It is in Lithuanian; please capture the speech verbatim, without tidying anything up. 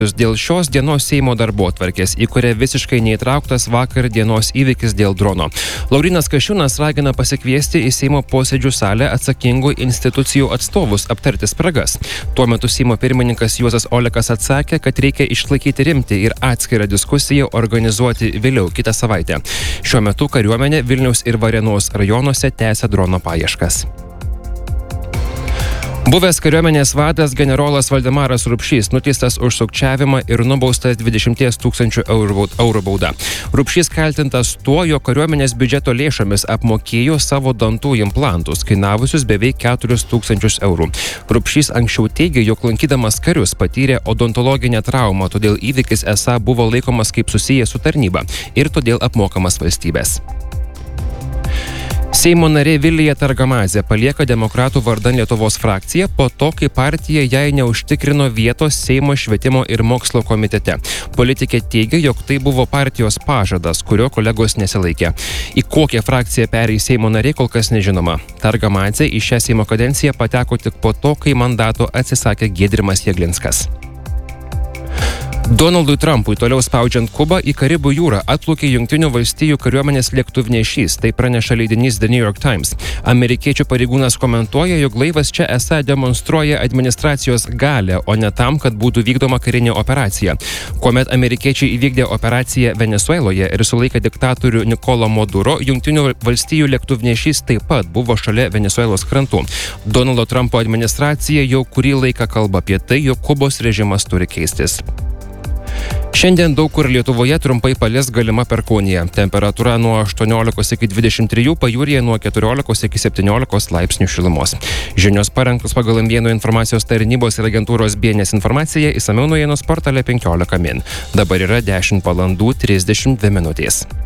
Dėl šios dienos Seimo darbotvarkės, į kurią visiškai neįtrauktas vakar dienos įvykis dėl drono. Laurynas Kasčiūnas ragina pasikviesti į Seimo posėdžių salę atsakingų institucijų atstovus aptarti spragas. Tuo metu Seimo pirmininkas Juozas Olekas atsakė, kad reikia išlaikyti rimtį ir atskirą diskusiją organizuoti vėliau kitą savaitę. Šiuo metu kariuomenė Vilniaus ir Varėnos rajonuose tęsia drono paieškas. Buvęs kariuomenės vadas generolas Valdemaras Rupšys nuteistas už sukčiavimą ir nubaustas dvidešimt tūkstančių eurų bauda. Rupšys kaltintas tuo, jog kariuomenės biudžeto lėšomis apmokėjo savo dantų implantus, kainavusius beveik keturis tūkstančius eurų. Rupšys anksčiau teigė, jog lankydamas karius patyrė odontologinę traumą, todėl įvykis esą buvo laikomas kaip susijęs su tarnyba ir todėl apmokamas valstybės. Seimo narė Vilija Targamadzė palieka Demokratų vardan Lietuvos frakciją po to, kai partija jai neužtikrino vietos Seimo švietimo ir mokslo komitete. Politikė teigia, jog tai buvo partijos pažadas, kurio kolegos nesilaikė. Į kokią frakciją pereis Seimo narė, kol kas nežinoma. Targamadzė į šią Seimo kadenciją pateko tik po to, kai mandato atsisakė Giedrimas Jeglinskas. Donaldui Trumpui toliau spaudžiant Kubą į Karibų jūrą atplaukė Jungtinių valstijų kariuomenės lėktuvnešys, tai praneša leidinys The New York Times. Amerikiečių pareigūnas komentuoja, jog laivas čia esą demonstruoja administracijos galią, o ne tam, kad būtų vykdoma karinė operacija. Kuomet amerikiečiai įvykdė operaciją Venesueloje ir sulaikė diktatorių Nikolą Maduro, Jungtinių valstijų lėktuvnešys taip pat buvo šalia Venesuelos krantų. Donaldo Trumpo administracija jau kurį laiką kalba apie tai, jog Kubos režimas turi keistis. Šiandien daug kur Lietuvoje trumpai palis galima perkūnija. Temperatūra nuo aštuoniolikos iki dvidešimt trijų, pajūryje nuo keturiolikos iki septyniolikos laipsnių šilumos. Žinios parengtos pagal M vieno informacijos tarnybos ir agentūros B N S informaciją, išsamiau naujienos portale penkiolika min. Dabar yra dešimt valandų trisdešimt dvi minutės.